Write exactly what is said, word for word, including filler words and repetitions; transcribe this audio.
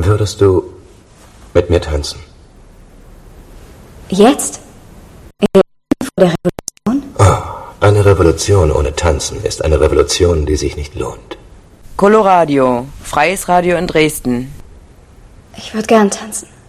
Würdest du mit mir tanzen? Jetzt? Vor der Revolution? Oh, eine Revolution ohne Tanzen ist eine Revolution, die sich nicht lohnt. Coloradio, freies Radio in Dresden. Ich würde gern tanzen.